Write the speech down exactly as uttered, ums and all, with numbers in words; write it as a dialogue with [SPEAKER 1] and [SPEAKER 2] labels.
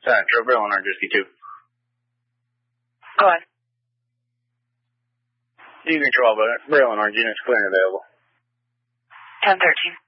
[SPEAKER 1] Central, Braille on Orange Whiskey two.
[SPEAKER 2] Go ahead.
[SPEAKER 1] You control, but Braille on Orange units clear and available.
[SPEAKER 2] ten thirteen.